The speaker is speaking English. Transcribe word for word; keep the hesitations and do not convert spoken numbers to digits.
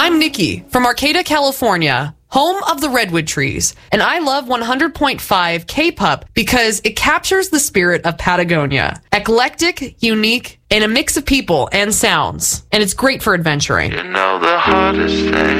I'm Nikki from Arcata, California, home of the redwood trees, and I love one hundred point five K-Pup because it captures the spirit of Patagonia. Eclectic, unique, and a mix of people and sounds, and it's great for adventuring. You know the hardest thing